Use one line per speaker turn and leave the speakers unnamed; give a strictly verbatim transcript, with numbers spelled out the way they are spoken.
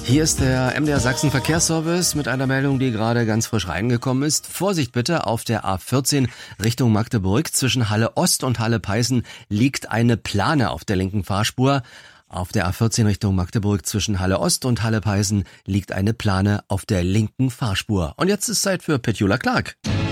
Hier ist der M D R Sachsen Verkehrsservice mit einer Meldung, die gerade ganz frisch reingekommen ist. Vorsicht bitte, auf der A vierzehn Richtung Magdeburg zwischen Halle Ost und Halle Peißen liegt eine Plane auf der linken Fahrspur. Auf der A vierzehn Richtung Magdeburg zwischen Halle Ost und Halle Peißen liegt eine Plane auf der linken Fahrspur. Und jetzt ist Zeit für Petula Clark.